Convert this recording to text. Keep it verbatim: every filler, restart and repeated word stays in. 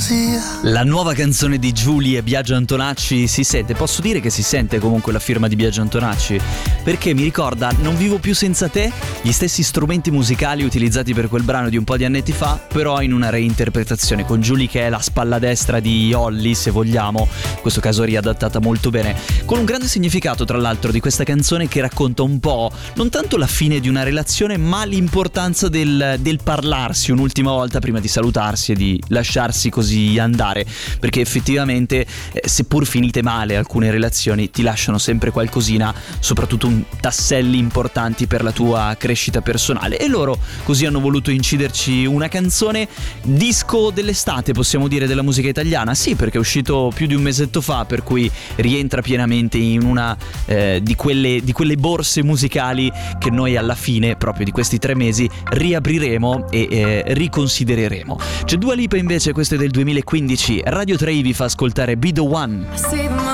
fantasia. La nuova canzone di Giulia e Biagio Antonacci si sente, posso dire che si sente comunque la firma di Biagio Antonacci, perché mi ricorda Non vivo più senza te, gli stessi strumenti musicali utilizzati per quel brano di un po' di annetti fa, però in una reinterpretazione con Giulia che è la spalla destra di Holly, se vogliamo, in questo caso riadattata molto bene, con un grande significato tra l'altro di questa canzone che racconta un po' non tanto la fine di una relazione ma l'importanza del, del parlarsi un'ultima volta prima di salutarsi e di lasciarsi così andare, perché effettivamente eh, seppur finite male alcune relazioni ti lasciano sempre qualcosina, soprattutto un tasselli importanti per la tua crescita personale, e loro così hanno voluto inciderci una canzone disco dell'estate, possiamo dire, della musica italiana. Sì, perché è uscito più di un mesetto fa, per cui rientra pienamente in una eh, di quelle di quelle borse musicali che noi alla fine proprio di questi tre mesi riapriremo e eh, riconsidereremo. C'è Dua Lipa invece, questo è del duemilaquindici. Radio tre vi fa ascoltare Be The One.